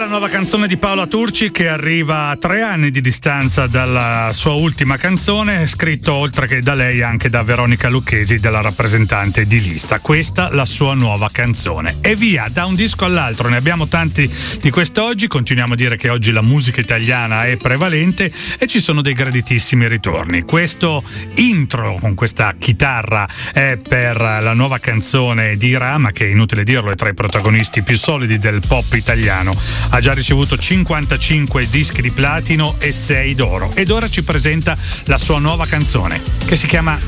nuova canzone di Paola Turci che arriva a 3 anni di distanza dalla sua ultima canzone, scritto oltre che da lei anche da Veronica Lucchesi, della rappresentante di lista. Questa la sua nuova canzone. E via, da un disco all'altro, ne abbiamo tanti di quest'oggi. Continuiamo a dire che oggi la musica italiana è prevalente e ci sono dei graditissimi ritorni. Questo intro con questa chitarra è per la nuova canzone di Rama, che inutile dirlo è tra i protagonisti più solidi del pop italiano. Ha già ricevuto 55 dischi di platino e 6 d'oro ed ora ci presenta la sua nuova canzone che si chiama